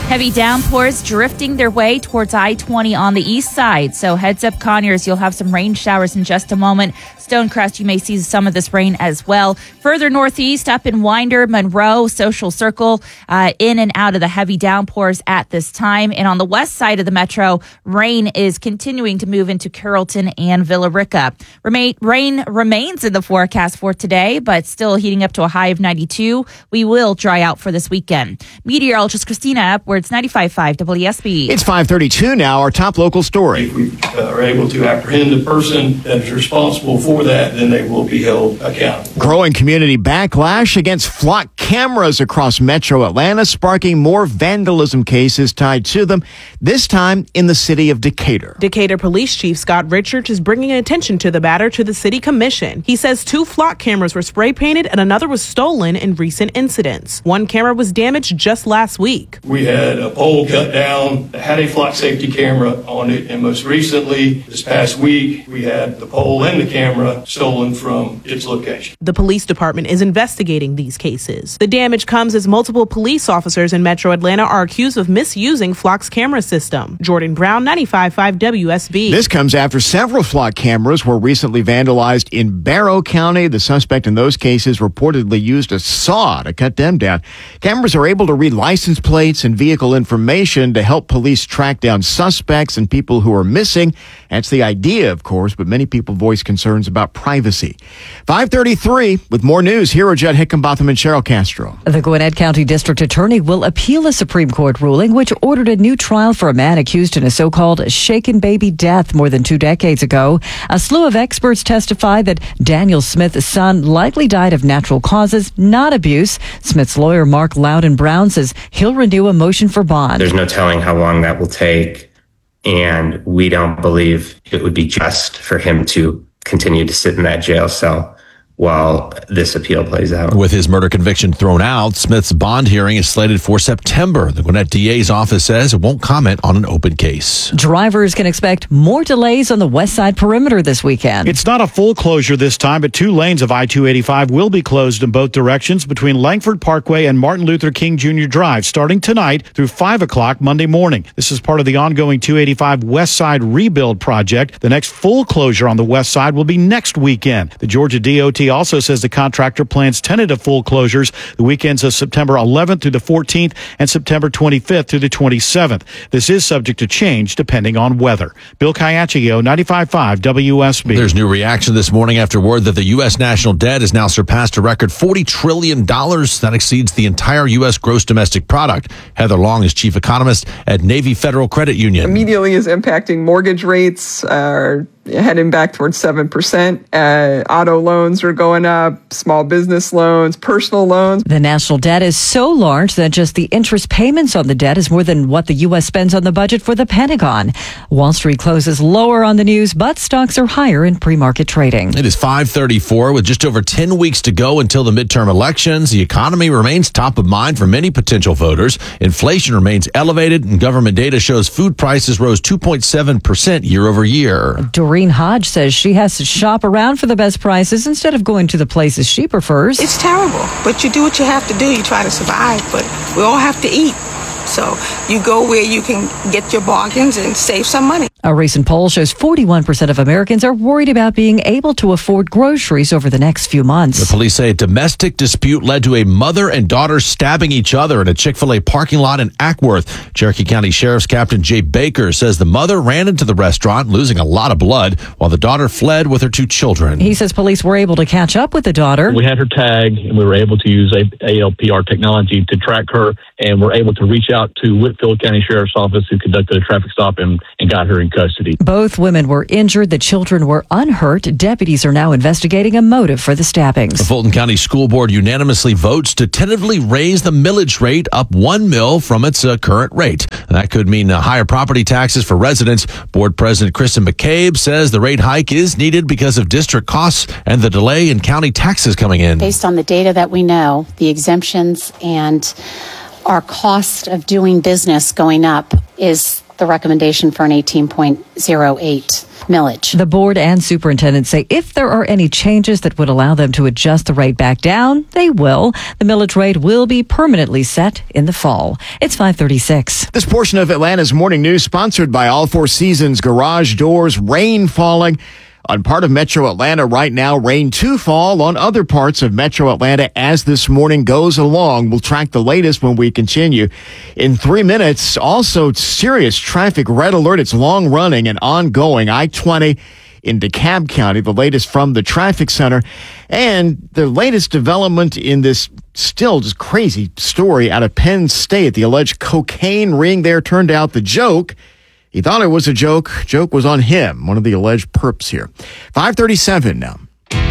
Speaker 24: Heavy downpours drifting their way towards I-20 on the east side. So heads up, Conyers, you'll have some rain showers in just a moment. Stonecrest, you may see some of this rain as well. Further northeast, up in Winder, Monroe, Social Circle, in and out of the heavy downpours at this time. And on the west side of the metro, rain is continuing to move into Carrollton and Villa Rica. Rain remains in the forecast for today, but still heating up to a high of 92. We will dry out for this weekend. Meteorologist Christina Upwards, 95.5 WSB.
Speaker 6: It's 5:32 now. Our top local story.
Speaker 11: If we are able to apprehend the person that is responsible for that, then they will be held accountable.
Speaker 6: Growing community backlash against flock cameras across metro Atlanta, sparking more vandalism cases tied to them, this time in the city of Decatur.
Speaker 16: Decatur Police Chief Scott Richards is bringing attention to the matter to the city commission. He says 2 flock cameras were spray painted and another was stolen in recent incidents. One camera was damaged just last week.
Speaker 11: We had a pole cut down that had a flock safety camera on it, and most recently, this past week, we had the pole and the camera stolen from its location.
Speaker 16: The police department is investigating these cases. The damage comes as multiple police officers in Metro Atlanta are accused of misusing Flock's camera system. Jordan Brown, 95.5 WSB.
Speaker 6: This comes after several flock cameras were recently vandalized in Barrow County. The suspect in those cases reportedly used a saw to cut them down. Cameras are able to read license plates and vehicle information to help police track down suspects and people who are missing. That's the idea, of course, but many people voice concerns about privacy. 5:33 with more news. Here are Judd Hickenbotham and Cheryl Castro.
Speaker 4: The Gwinnett County District Attorney will appeal a Supreme Court ruling which ordered a new trial for a man accused in a so-called shaken baby death more than 2 decades ago. A slew of experts testify that Daniel Smith's son likely died of natural causes, not abuse. Smith's lawyer, Mark Loudon Brown, says he'll renew a motion for bond.
Speaker 17: There's no telling how long that will take, and we don't believe it would be just for him to continue to sit in that jail cell while this appeal plays out.
Speaker 7: With his murder conviction thrown out, Smith's bond hearing is slated for September. The Gwinnett DA's office says it won't comment on an open case.
Speaker 4: Drivers can expect more delays on the west side perimeter this weekend.
Speaker 18: It's not a full closure this time, but 2 lanes of I-285 will be closed in both directions between Langford Parkway and Martin Luther King Jr. Drive, starting tonight through 5 o'clock Monday morning. This is part of the ongoing 285 West Side rebuild project. The next full closure on the west side will be next weekend. The Georgia DOT also says the contractor plans tentative full closures the weekends of September 11th through the 14th and September 25th through the 27th. This is subject to change depending on weather. Bill Caiaccio, 95.5 WSB.
Speaker 7: There's new reaction this morning after word that the U.S. national debt has now surpassed a record $40 trillion. That exceeds the entire U.S. gross domestic product. Heather Long is chief economist at Navy Federal Credit Union.
Speaker 19: Immediately is impacting mortgage rates, heading back towards 7%. Auto loans are going up, small business loans, personal loans.
Speaker 4: The national debt is so large that just the interest payments on the debt is more than what the U.S. spends on the budget for the Pentagon. Wall Street closes lower on the news, but stocks are higher in pre-market trading.
Speaker 7: It is 5:34 with just over 10 weeks to go until the midterm elections. The economy remains top of mind for many potential voters. Inflation remains elevated, and government data shows food prices rose 2.7% year over year.
Speaker 4: Doreen Hodge says she has to shop around for the best prices instead of going to the places she prefers.
Speaker 20: It's terrible, but you do what you have to do. You try to survive, but we all have to eat. So you go where you can get your bargains and save some money.
Speaker 4: A recent poll shows 41% of Americans are worried about being able to afford groceries over the next few months.
Speaker 7: The police say a domestic dispute led to a mother and daughter stabbing each other in a Chick-fil-A parking lot in Ackworth. Cherokee County Sheriff's Captain Jay Baker says the mother ran into the restaurant, losing a lot of blood, while the daughter fled with her 2 children.
Speaker 4: He says police were able to catch up with the daughter.
Speaker 21: We had her tag, and we were able to use ALPR technology to track her, and we're able to reach out to Whitfield County Sheriff's Office, who conducted a traffic stop and got her in custody.
Speaker 4: Both women were injured. The children were unhurt. Deputies are now investigating a motive for the stabbings.
Speaker 7: The Fulton County School Board unanimously votes to tentatively raise the millage rate up 1 mil from its current rate. That could mean higher property taxes for residents. Board President Kristen McCabe says the rate hike is needed because of district costs and the delay in county taxes coming in.
Speaker 22: Based on the data that we know, the exemptions and our cost of doing business going up is the recommendation for an 18.08 millage.
Speaker 4: The board and superintendent say if there are any changes that would allow them to adjust the rate back down, they will. The millage rate will be permanently set in the fall. It's 5:36.
Speaker 6: This portion of Atlanta's Morning News sponsored by All Four Seasons Garage Doors. Rain falling on part of Metro Atlanta right now. Rain to fall on other parts of Metro Atlanta as this morning goes along. We'll track the latest when we continue. In 3 minutes, also serious traffic red alert. It's long running and ongoing. I-20 in DeKalb County, the latest from the traffic center. And the latest development in this still just crazy story out of Penn State. The alleged cocaine ring there turned out the joke. He thought it was a joke. Joke was on him, one of the alleged perps here. 5:37 now.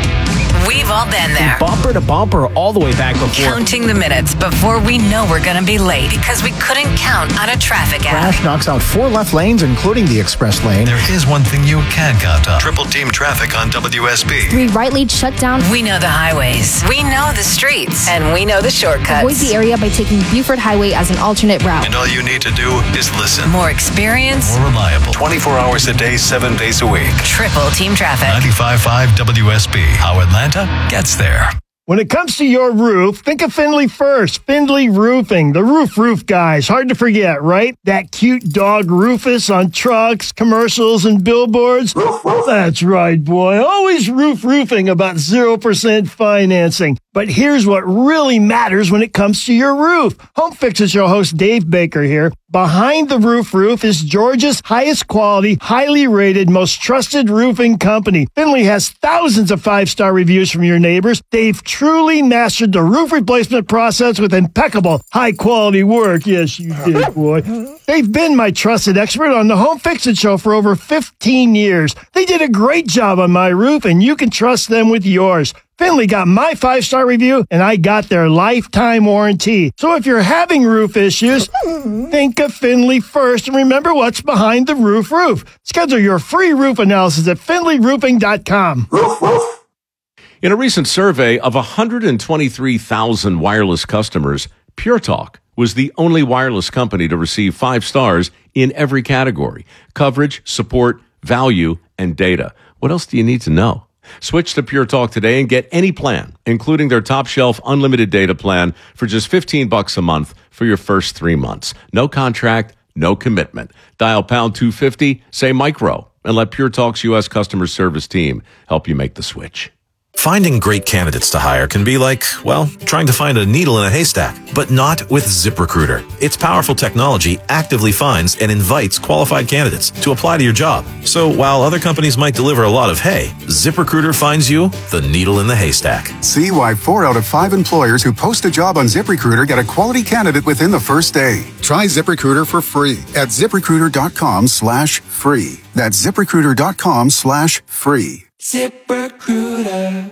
Speaker 15: We've all been there.
Speaker 2: Bumper to bumper all the way back before.
Speaker 15: Counting the minutes before we know we're going to be late because we couldn't count on a traffic app.
Speaker 8: Crash knocks out 4 left lanes, including the express lane.
Speaker 3: There is one thing you can count on. Triple team traffic on WSB.
Speaker 14: 3 right lanes shut down.
Speaker 15: We know the highways. We know the streets. And we know the shortcuts.
Speaker 14: Avoid the area by taking Buford Highway as an alternate route.
Speaker 3: And all you need to do is listen.
Speaker 15: More experience.
Speaker 3: More reliable. 24 hours a day, 7 days a week.
Speaker 15: Triple team traffic.
Speaker 3: 95.5 WSB. How Atlanta gets there.
Speaker 23: When it comes to your roof, think of Findlay first. Findlay Roofing, the roof guys. Hard to forget, right? That cute dog Rufus on trucks, commercials, and billboards. That's right, boy. Always roofing about 0% financing. But here's what really matters when it comes to your roof. Home Fixer Show host Dave Baker here. Behind the Roof is Georgia's highest quality, highly rated, most trusted roofing company. Findlay has thousands of 5-star reviews from your neighbors. They've truly mastered the roof replacement process with impeccable, high-quality work. Yes, you did, boy. They've been my trusted expert on the Home Fix-It Show for over 15 years. They did a great job on my roof, and you can trust them with yours. Findlay got my 5-star review, and I got their lifetime warranty. So if you're having roof issues, think of Findlay first and remember what's behind the roof. Schedule your free roof analysis at FindlayRoofing.com.
Speaker 5: In a recent survey of 123,000 wireless customers, Pure Talk was the only wireless company to receive 5 stars in every category: coverage, support, value, and data. What else do you need to know? Switch to Pure Talk today and get any plan, including their top shelf unlimited data plan for just $15 a month for your first 3 months. No contract, no commitment. Dial pound 250, say micro, and let Pure Talk's U.S. customer service team help you make the switch.
Speaker 10: Finding great candidates to hire can be like, well, trying to find a needle in a haystack, but not with ZipRecruiter. Its powerful technology actively finds and invites qualified candidates to apply to your job. So while other companies might deliver a lot of hay, ZipRecruiter finds you the needle in the haystack.
Speaker 12: See why 4 out of 5 employers who post a job on ZipRecruiter get a quality candidate within the first day. Try ZipRecruiter for free at ZipRecruiter.com/free. That's ZipRecruiter.com/free.
Speaker 25: ZipRecruiter.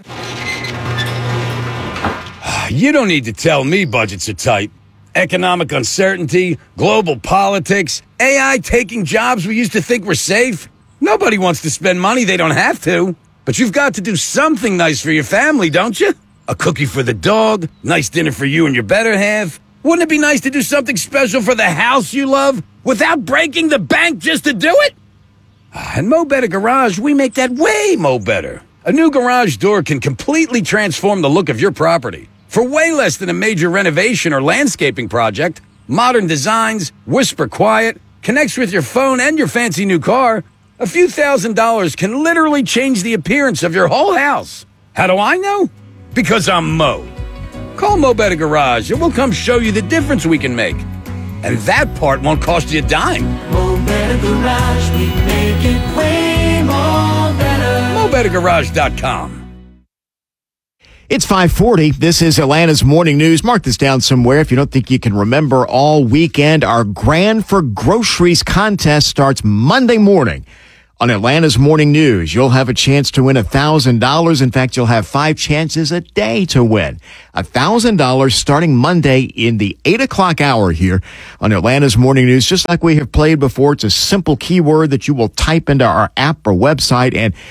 Speaker 25: You don't need to tell me budgets are tight. Economic uncertainty, global politics, AI taking jobs we used to think were safe. Nobody wants to spend money they don't have to. But you've got to do something nice for your family, don't you? A cookie for the dog, nice dinner for you and your better half. Wouldn't it be nice to do something special for the house you love without breaking the bank just to do it? At Mo Better Garage, we make that way mo better. A new garage door can completely transform the look of your property. For way less than a major renovation or landscaping project, modern designs, whisper quiet, connects with your phone and your fancy new car, a few $1,000s can literally change the appearance of your whole house. How do I know? Because I'm Mo. Call Mo Better Garage and we'll come show you the difference we can make. And that part won't cost you a dime. Mo Better Garage, we make it way more better. MoBetterGarage.com.
Speaker 6: It's 5:40. This is Atlanta's Morning News. Mark this down somewhere if you don't think you can remember all weekend. Our Grand for Groceries contest starts Monday morning on Atlanta's Morning News. You'll have a chance to win $1,000. In fact, you'll have 5 chances a day to win $1,000 starting Monday in the 8 o'clock hour here on Atlanta's Morning News. Just like we have played before, it's a simple keyword that you will type into our app or website, and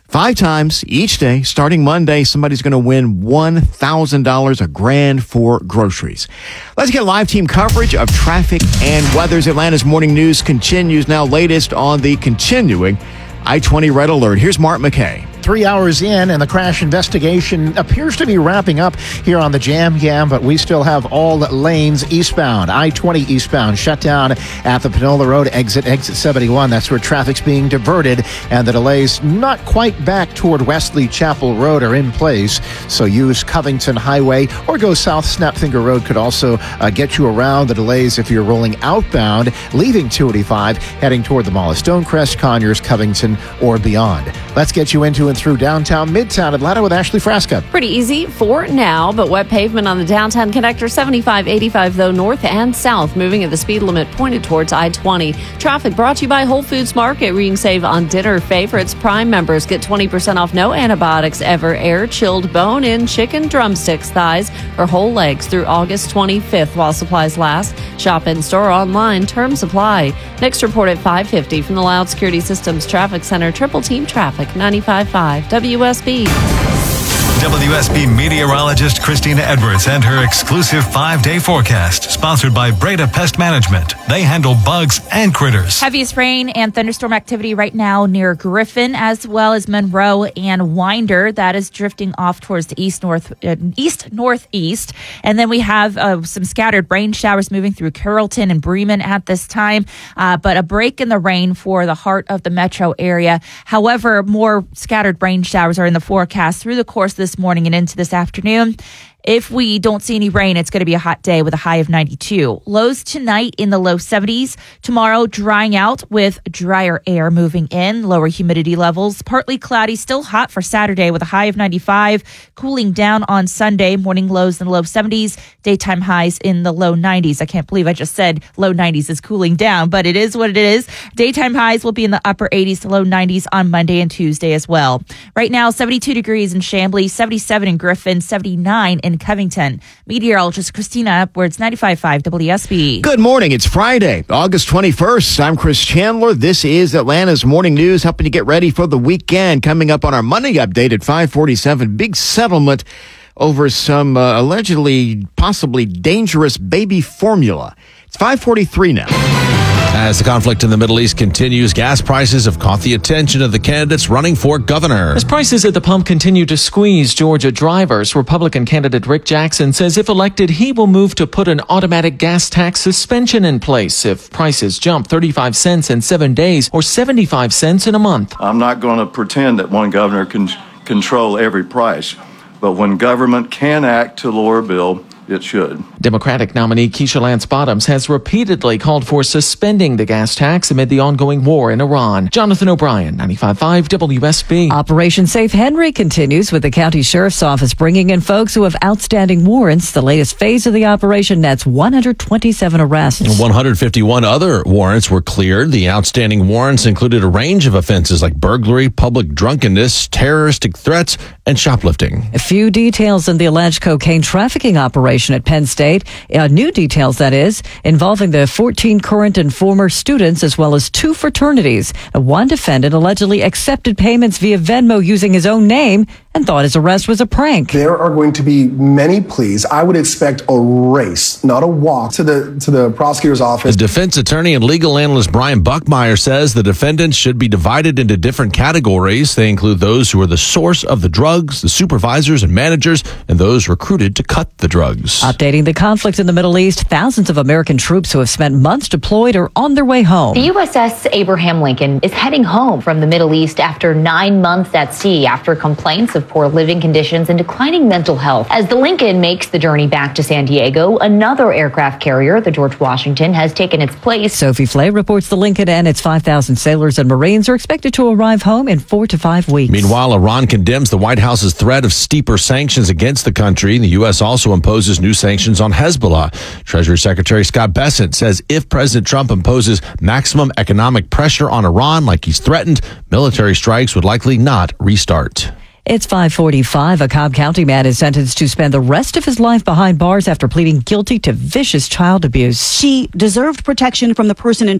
Speaker 6: 5 times each day, starting Monday, somebody's going to win $1,000, $1,000 for groceries. Let's get live team coverage of traffic and weather. Atlanta's morning news continues now, latest on the continuing I-20 red alert. Here's Mark McKay.
Speaker 8: 3 hours in, and the crash investigation appears to be wrapping up here on the Jam, but we still have all lanes eastbound. I-20 eastbound shut down at the Panola Road exit 71. That's where traffic's being diverted, and the delays not quite back toward Wesley Chapel Road are in place. So use Covington Highway or go south. Snapfinger Road could also get you around the delays if you're rolling outbound, leaving 285, heading toward the Mall of Stonecrest, Conyers, Covington, or beyond. Let's get you into and through downtown Midtown Atlanta with Ashley Frasca.
Speaker 1: Pretty easy for now, but wet pavement on the downtown connector 75-85 though north and south, moving at the speed limit pointed towards I-20. Traffic brought to you by Whole Foods Market, where you can save on dinner favorites. Prime members get 20% off no antibiotics ever air chilled bone-in chicken drumsticks, thighs, or whole legs through August 25th while supplies last. Shop in store or online. Terms apply. Next report at 5:50 from the Loud Security Systems Traffic Center. Triple Team Traffic 95.5 WSB.
Speaker 3: WSB meteorologist Christina Edwards and her exclusive 5-day forecast, sponsored by Breda Pest Management. They handle bugs and critters.
Speaker 9: Heaviest rain and thunderstorm activity right now near Griffin, as well as Monroe and Winder. That is drifting off towards the east-northeast. And then we have some scattered rain showers moving through Carrollton and Bremen at this time, but a break in the rain for the heart of the metro area. However, more scattered rain showers are in the forecast through the course of this morning and into this afternoon. If we don't see any rain, it's going to be a hot day with a high of 92. Lows tonight in the low 70s. Tomorrow, drying out with drier air moving in, lower humidity levels. Partly cloudy, still hot for Saturday with a high of 95. Cooling down on Sunday, morning lows in the low 70s, daytime highs in the low 90s. I can't believe I just said low 90s is cooling down, but it is what it is. Daytime highs will be in the upper 80s to low 90s on Monday and Tuesday as well. Right now, 72 degrees in Chamblee, 77 in Griffin, 79 in Covington. Meteorologist Christina Edwards, 95.5 WSB.
Speaker 6: Good morning. It's Friday, August 21st. I'm Chris Chandler. This is Atlanta's Morning News, helping you get ready for the weekend. Coming up on our Money Update at 5:47, big settlement over some allegedly, possibly dangerous baby formula. It's 5:43 now.
Speaker 7: As the conflict in the Middle East continues, gas prices have caught the attention of the candidates running for governor.
Speaker 11: As prices at the pump continue to squeeze Georgia drivers, Republican candidate Rick Jackson says if elected, he will move to put an automatic gas tax suspension in place if prices jump 35 cents in 7 days or 75 cents in a month.
Speaker 13: I'm not going to pretend that one governor can control every price, but when government can act to lower a bill, it should.
Speaker 11: Democratic nominee Keisha Lance Bottoms has repeatedly called for suspending the gas tax amid the ongoing war in Iran. Jonathan O'Brien, 95.5 WSB.
Speaker 4: Operation Safe Henry continues with the county sheriff's office bringing in folks who have outstanding warrants. The latest phase of the operation nets 127 arrests.
Speaker 7: 151 other warrants were cleared. The outstanding warrants included a range of offenses like burglary, public drunkenness, terroristic threats, and shoplifting.
Speaker 4: A few details in the alleged cocaine trafficking operation at Penn State. New details, that is, involving the 14 current and former students as well as 2 fraternities. One defendant allegedly accepted payments via Venmo using his own name and thought his arrest was a prank.
Speaker 24: There are going to be many pleas. I would expect a race, not a walk, to the prosecutor's office.
Speaker 7: The defense attorney and legal analyst Brian Buckmeyer says the defendants should be divided into different categories. They include those who are the source of the drugs, the supervisors and managers, and those recruited to cut the drugs.
Speaker 4: Updating the conflict in the Middle East, thousands of American troops who have spent months deployed are on their way home.
Speaker 26: The USS Abraham Lincoln is heading home from the Middle East after 9 months at sea after complaints of poor living conditions and declining mental health. As the Lincoln makes the journey back to San Diego, another aircraft carrier, the George Washington, has taken its place.
Speaker 4: Sophie Flay reports the Lincoln and its 5,000 sailors and Marines are expected to arrive home in 4 to 5 weeks.
Speaker 7: Meanwhile, Iran condemns the White House's threat of steeper sanctions against the country. The U.S. also imposes new sanctions on Hezbollah. Treasury Secretary Scott Bessent says if President Trump imposes maximum economic pressure on Iran like he's threatened, military strikes would likely not restart.
Speaker 4: It's 5:45. A Cobb County man is sentenced to spend the rest of his life behind bars after pleading guilty to vicious child abuse.
Speaker 27: She deserved protection from the person in